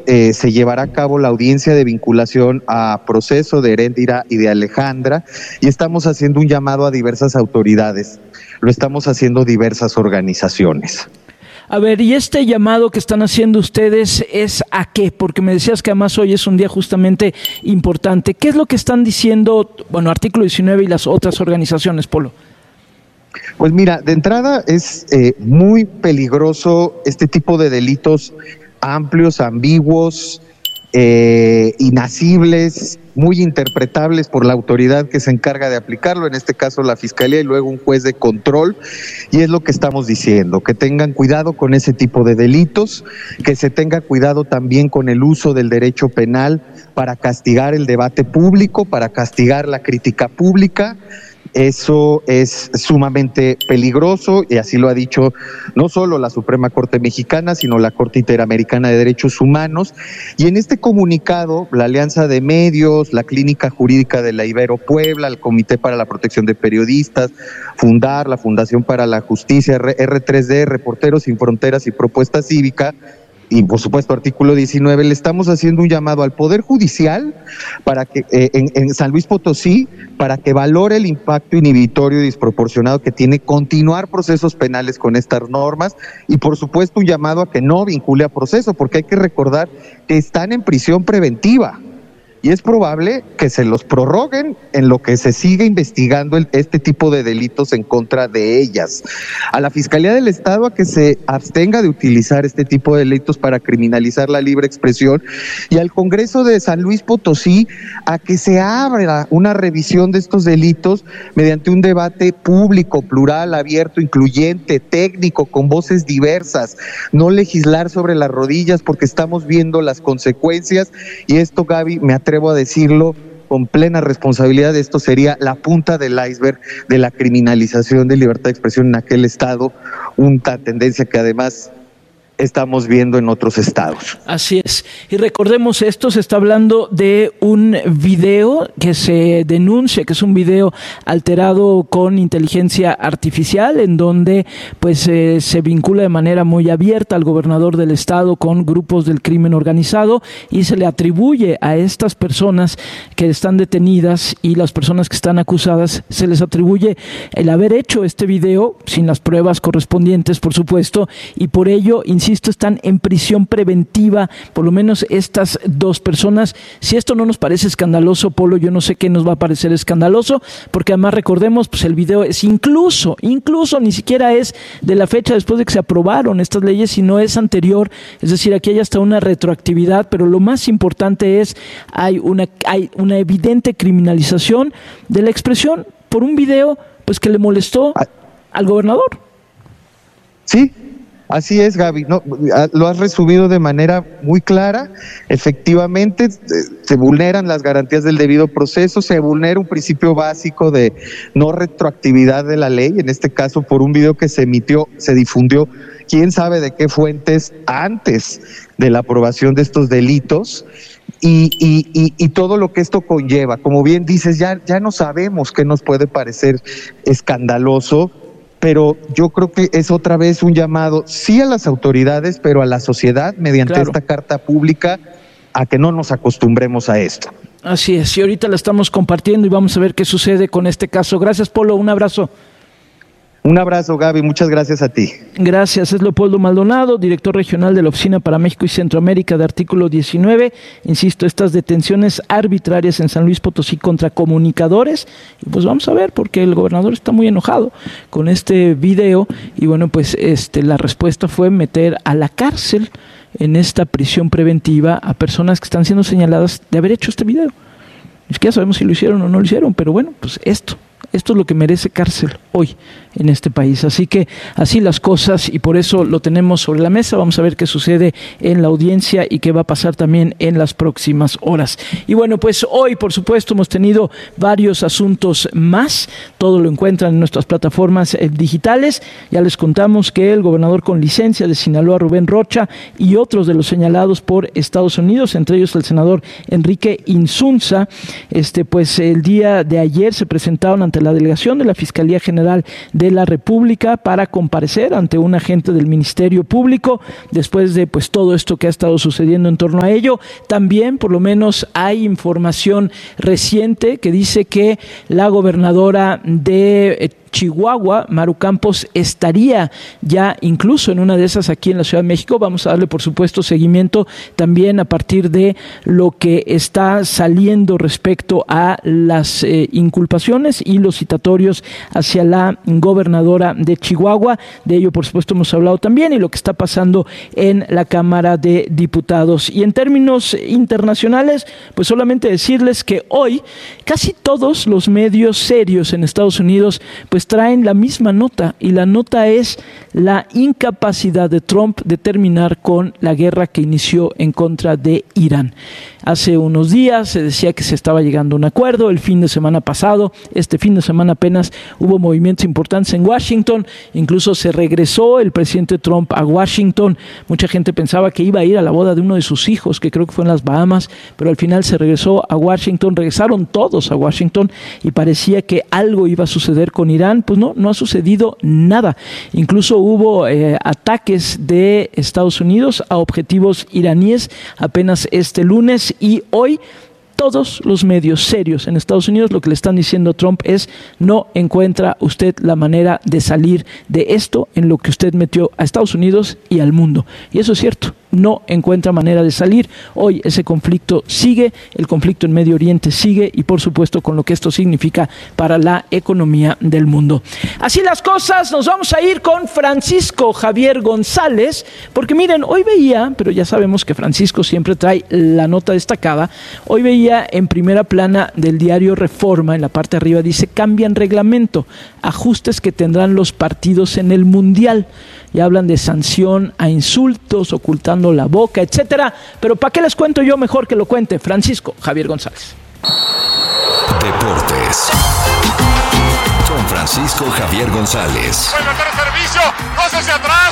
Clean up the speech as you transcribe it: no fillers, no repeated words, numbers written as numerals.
se llevará a cabo la audiencia de vinculación a proceso de Heréndira y de Alejandra, y estamos haciendo un llamado a diversas autoridades. Lo estamos haciendo diversas organizaciones. A ver, ¿y este llamado que están haciendo ustedes es a qué? Porque me decías que además hoy es un día justamente importante. ¿Qué es lo que están diciendo, bueno, Artículo 19 y las otras organizaciones, Polo? Pues mira, de entrada es muy peligroso este tipo de delitos amplios, ambiguos, inasibles, muy interpretables por la autoridad que se encarga de aplicarlo, en este caso la Fiscalía y luego un juez de control, y es lo que estamos diciendo, que tengan cuidado con ese tipo de delitos, que se tenga cuidado también con el uso del derecho penal para castigar el debate público, para castigar la crítica pública. Eso es sumamente peligroso y así lo ha dicho no solo la Suprema Corte Mexicana, sino la Corte Interamericana de Derechos Humanos. Y en este comunicado, la Alianza de Medios, la Clínica Jurídica de la Ibero Puebla, el Comité para la Protección de Periodistas, Fundar, la Fundación para la Justicia, R3D, Reporteros Sin Fronteras y Propuesta Cívica, y por supuesto Artículo 19, le estamos haciendo un llamado al Poder Judicial para que en San Luis Potosí, para que valore el impacto inhibitorio y desproporcionado que tiene continuar procesos penales con estas normas, y por supuesto un llamado a que no vincule a proceso, porque hay que recordar que están en prisión preventiva y es probable que se los prorroguen en lo que se sigue investigando este tipo de delitos en contra de ellas. A la Fiscalía del Estado a que se abstenga de utilizar este tipo de delitos para criminalizar la libre expresión, y al Congreso de San Luis Potosí a que se abra una revisión de estos delitos mediante un debate público, plural, abierto, incluyente, técnico, con voces diversas, no legislar sobre las rodillas porque estamos viendo las consecuencias, y esto, Gaby, me atrevo a decirlo con plena responsabilidad, esto sería la punta del iceberg de la criminalización de libertad de expresión en aquel estado, una tendencia que además estamos viendo en otros estados. Así es. Y recordemos esto, se está hablando de un video que se denuncia, que es un video alterado con inteligencia artificial, en donde pues se vincula de manera muy abierta al gobernador del estado con grupos del crimen organizado, y se le atribuye a estas personas que están detenidas y las personas que están acusadas, se les atribuye el haber hecho este video sin las pruebas correspondientes, por supuesto, y por ello, insisto, están en prisión preventiva, por lo menos estas dos personas. Si esto no nos parece escandaloso, Polo, yo no sé qué nos va a parecer escandaloso, porque además recordemos, pues el video es incluso ni siquiera es de la fecha después de que se aprobaron estas leyes, sino es anterior, es decir, aquí hay hasta una retroactividad, pero lo más importante es, hay una evidente criminalización de la expresión por un video pues que le molestó al gobernador. Sí, así es, Gaby, no, lo has resumido de manera muy clara. Efectivamente, se vulneran las garantías del debido proceso, se vulnera un principio básico de no retroactividad de la ley, en este caso por un video que se emitió, se difundió, quién sabe de qué fuentes antes de la aprobación de estos delitos. Y todo lo que esto conlleva, como bien dices, ya no sabemos qué nos puede parecer escandaloso, pero yo creo que es otra vez un llamado, sí a las autoridades, pero a la sociedad, mediante esta carta pública, a que no nos acostumbremos a esto. Así es, y ahorita la estamos compartiendo y vamos a ver qué sucede con este caso. Gracias, Polo, un abrazo. Un abrazo, Gaby, muchas gracias a ti. Gracias, es Leopoldo Maldonado, director regional de la Oficina para México y Centroamérica de Artículo 19. Insisto, estas detenciones arbitrarias en San Luis Potosí contra comunicadores, y pues vamos a ver, porque el gobernador está muy enojado con este video, y bueno, pues la respuesta fue meter a la cárcel en esta prisión preventiva a personas que están siendo señaladas de haber hecho este video. Es que ya sabemos si lo hicieron o no lo hicieron, pero bueno, pues esto es lo que merece cárcel hoy en este país. Así que así las cosas, y por eso lo tenemos sobre la mesa. Vamos a ver qué sucede en la audiencia y qué va a pasar también en las próximas horas. Y bueno, pues hoy, por supuesto, hemos tenido varios asuntos más. Todo lo encuentran en nuestras plataformas digitales. Ya les contamos que el gobernador con licencia de Sinaloa, Rubén Rocha, y otros de los señalados por Estados Unidos, entre ellos el senador Enrique Insunza, pues el día de ayer se presentaron ante la delegación de la Fiscalía General de la República para comparecer ante un agente del Ministerio Público después de pues todo esto que ha estado sucediendo en torno a ello. También, por lo menos, hay información reciente que dice que la gobernadora de Chihuahua, Maru Campos, estaría ya incluso en una de esas aquí en la Ciudad de México. Vamos a darle, por supuesto, seguimiento también a partir de lo que está saliendo respecto a las inculpaciones y los citatorios hacia la gobernadora de Chihuahua. De ello, por supuesto, hemos hablado también, y lo que está pasando en la Cámara de Diputados. Y en términos internacionales, pues solamente decirles que hoy casi todos los medios serios en Estados Unidos pues traen la misma nota, y la nota es la incapacidad de Trump de terminar con la guerra que inició en contra de Irán. Hace unos días se decía que se estaba llegando a un acuerdo. El fin de semana pasado, este fin de semana apenas, hubo movimientos importantes en Washington. Incluso se regresó el presidente Trump a Washington. Mucha gente pensaba que iba a ir a la boda de uno de sus hijos, que creo que fue en las Bahamas, pero al final se regresó a Washington. Regresaron todos a Washington y parecía que algo iba a suceder con Irán. Pues no ha sucedido nada. Incluso hubo ataques de Estados Unidos a objetivos iraníes apenas este lunes, y hoy todos los medios serios en Estados Unidos lo que le están diciendo a Trump es: no encuentra usted la manera de salir de esto en lo que usted metió a Estados Unidos y al mundo. Y eso es cierto, no encuentra manera de salir. Hoy ese conflicto sigue, el conflicto en Medio Oriente sigue, y por supuesto con lo que esto significa para la economía del mundo. Así las cosas, nos vamos a ir con Francisco Javier González, porque miren, hoy veía, pero ya sabemos que Francisco siempre trae la nota destacada. Hoy veía en primera plana del diario Reforma, en la parte de arriba dice: cambian reglamento, ajustes que tendrán los partidos en el Mundial. Y hablan de sanción a insultos, ocultando la boca, etcétera. Pero ¿para qué les cuento yo? Mejor que lo cuente Francisco Javier González. Deportes con Francisco Javier González. ¡Puede meter el servicio! ¡No se hacia atrás!